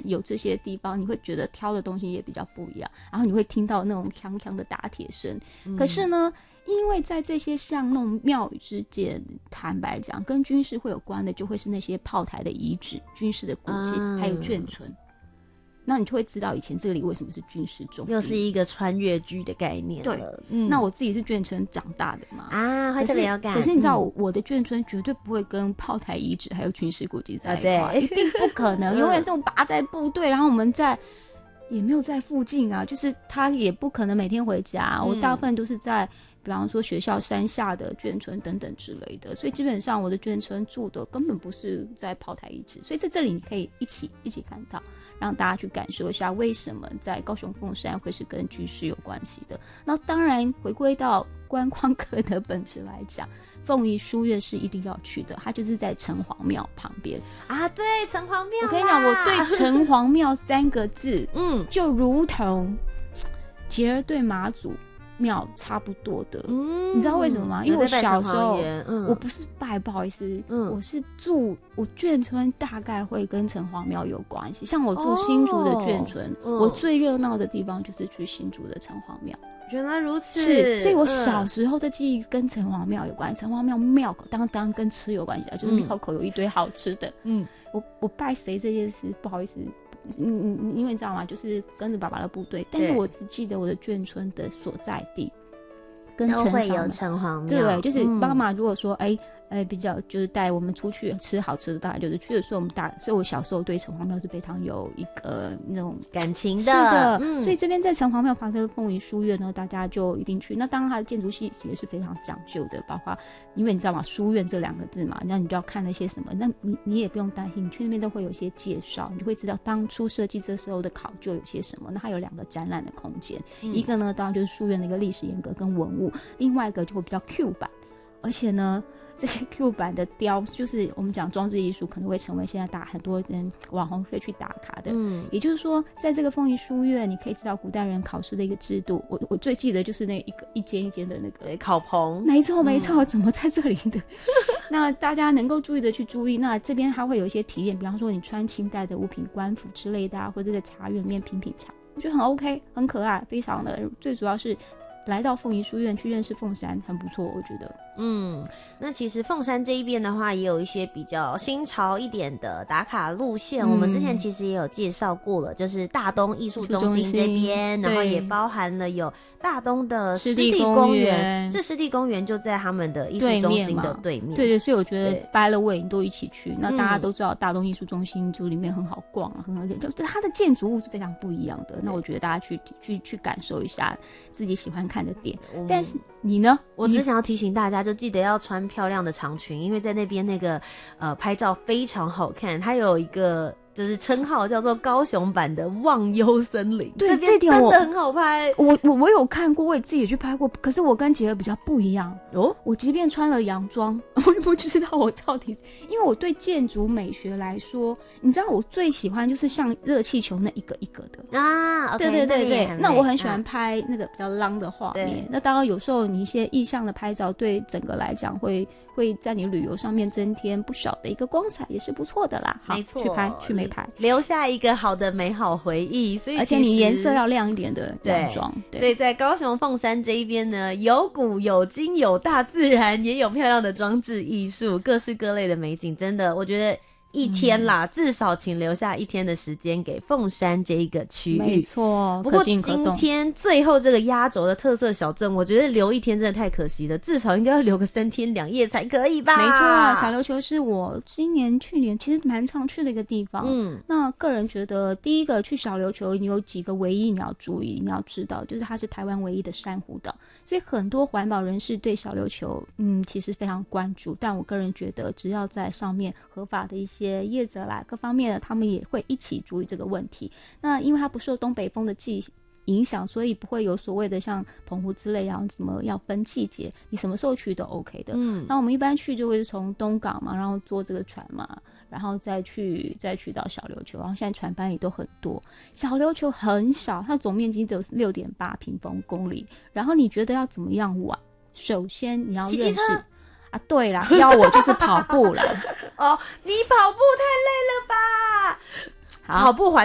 有这些地方，你会觉得挑的东西也比较不一样，然后你会听到那种锵锵的打铁声。可是呢，因为在这些巷弄庙宇之间，坦白讲跟军事会有关的就会是那些炮台的遗址、军事的古迹，还有眷村。那你就会知道以前这里为什么是军事重地， 又是一个穿越剧的概念了。 对，那我自己是眷村长大的嘛， 会特别有感。 可是你知道我的眷村绝对不会跟炮台遗址还有军事古迹在一块，一定不可能。因为这种拔在部队，然后我们也没有在附近啊，就是他也不可能每天回家。我大部分都是在比方说学校山下的眷村等等之类的，所以基本上我的眷村住的根本不是在炮台遗址，所以在这里你可以一起看到，让大家去感受一下为什么在高雄凤山会是跟军事有关系的。那当然回归到观光客的本质来讲，凤仪书院是一定要去的，它就是在城隍庙旁边啊。对，城隍庙。 我跟你讲，我对城隍庙3个字就如同捷儿对妈祖庙差不多的。你知道为什么吗？因为我小时候我不是拜，不好意思，我是住我眷村，大概会跟城隍庙有关系。像我住新竹的眷村，我最热闹的地方就是去新竹的城隍庙。 原来如此， 是，所以我小时候的记忆跟城隍庙有关。城隍庙庙口当然跟吃有关系啊，就是庙口有一堆好吃的。我拜谁这件事不好意思，因为你知道吗？就是跟着爸爸的部队，但是我只记得我的眷村的所在地跟都会有城隍庙。 对，就是妈妈如果说比较就是带我们出去吃好吃的，大概就是去的时候所以我小时候对城隍庙是非常有一个那种感情的。 是的，所以这边在城隍庙旁边的凤仪书院呢，大家就一定去。那当然它的建筑系也是非常讲究的，包括因为你知道吗，书院这2个字嘛，那你就要看那些什么，那你也不用担心，你去那边都会有一些介绍，你就会知道当初设计这时候的考究有些什么。那它有2个展览的空间，一个呢当然就是书院的一个历史沿革跟文物，另外一个就会比较 Q 版，而且呢这些 Q 版的雕，就是我们讲装置艺术，可能会成为现在很多人网红可以去打卡的。也就是说，在这个凤仪书院，你可以知道古代人考试的一个制度。我最记得就是那一间一间的那个考棚， 没错，怎么在这里的？那大家能够注意的去注意。那这边它会有一些体验，比方说你穿清代的物品、官服之类的啊，或者在茶园里面品茶，我觉得很 OK， 很可爱，非常的。最主要是来到凤仪书院去认识凤山，很不错，我觉得。 那其实凤山这一边的话，也有一些比较新潮一点的打卡路线。我们之前其实也有介绍过了，就是大东艺术中心这边，然后也包含了有大东的湿地公园。这湿地公园就在他们的艺术中心的对面。对， 所以我觉得掰了位都一起去。那大家都知道大东艺术中心就里面很好逛啊，就它的建筑物是非常不一样的。那我觉得大家去感受一下自己喜欢看的点。但是你呢？ 我只想要提醒大家，就记得要穿漂亮的长裙，因为在那边那个拍照非常好看。它有一个就是称号叫做高雄版的忘忧森林。 对， 这边真的很好拍。 我有看过，我也自己也去拍过。可是我跟杰儿比较不一样哦。我即便穿了洋装，我也不知道我到底，因为我对建筑美学来说，你知道我最喜欢就是像热气球那一个一个的啊。 对，那我很喜欢拍那个比较浪的画面。那当然有时候你一些意象的拍照，对整个来讲会在你旅游上面增添不少的一个光彩，也是不错的啦。 没错， 去美拍， 留下一个好的美好回忆。所以而且你颜色要亮一点的洋装。 对，所以在高雄凤山这一边呢，有古有今有大自然，也有漂亮的装置艺术，各式各类的美景。真的，我觉得一天啦，至少请留下1天的时间给凤山这一个区域。 没错， 不过今天最后这个压轴的特色小镇，我觉得留1天真的太可惜了，至少应该要留个3天2夜才可以吧。 没错，小琉球是我去年其实蛮常去的一个地方。那个人觉得第一个去小琉球，你有几个唯一你要注意，你要知道，就是它是台湾唯一的珊瑚岛，所以很多环保人士对小琉球其实非常关注。但我个人觉得，只要在上面合法的一些业者啦，各方面的他们也会一起注意这个问题。那因为它不受东北风的影响，所以不会有所谓的像澎湖之类啊什么要分季节，你什么时候去都 OK 的。那我们一般去就会从东港嘛，然后坐这个船嘛，然后再去到小琉球，然后现在船班也都很多。小琉球很小，它总面积只有6.8平方公里，然后你觉得要怎么样玩？首先你要认识啊，对啦，要我就是跑步啦。 哦，你跑步太累了吧？ 好， 跑步